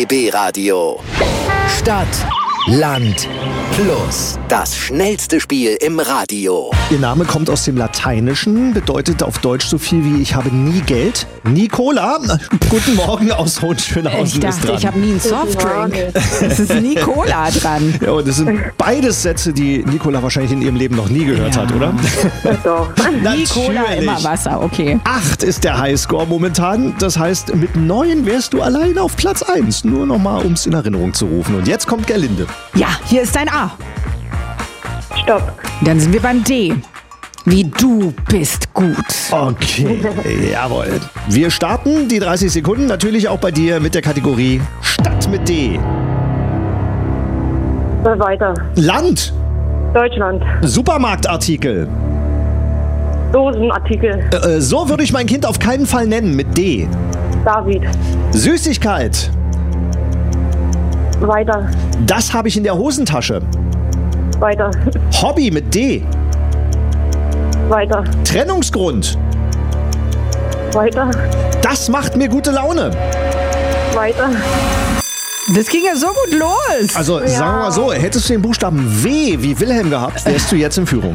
RBB-Radio. Stadt, Land, Plus. Das schnellste Spiel im Radio. Ihr Name kommt aus dem Lateinischen, bedeutet auf Deutsch so viel wie ich habe nie Geld. Nicola, guten Morgen aus Hohenschönhausen. Ich dachte, ich habe nie einen Softdrink. Es ist Nicola dran. Ja, und das sind beides Sätze, die Nicola wahrscheinlich in ihrem Leben noch nie gehört hat, oder? Doch. Nicola, immer Wasser, okay. 8 ist der Highscore momentan. Das heißt, mit 9 wärst du allein auf Platz 1. Nur nochmal, um es in Erinnerung zu rufen. Und jetzt kommt Gerlinde. Ja, hier ist dein A. Stopp. Dann sind wir beim D. Wie du bist gut. Okay, jawohl. Wir starten die 30 Sekunden natürlich auch bei dir mit der Kategorie Stadt mit D. Weiter. Land. Deutschland. Supermarktartikel. Dosenartikel. So würde ich mein Kind auf keinen Fall nennen mit D. David. Süßigkeit. Weiter. Das habe ich in der Hosentasche. Weiter. Hobby mit D. Weiter. Trennungsgrund. Weiter. Das macht mir gute Laune. Weiter. Das ging ja so gut los. Also sagen wir mal so, hättest du den Buchstaben W wie Wilhelm gehabt, wärst du jetzt in Führung.